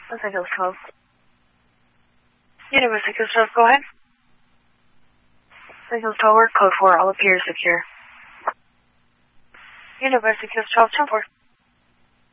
Los Angeles 12. University Coast 12, go ahead. Los Angeles 12, code 4, all appears secure. University Coast 12, 10-4.